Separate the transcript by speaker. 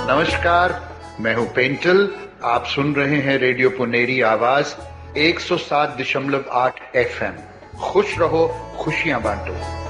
Speaker 1: नमस्कार, मैं हूं पेंटल। आप सुन रहे हैं रेडियो पुनेरी आवाज 107.8 FM। खुश रहो, खुशियां बांटो।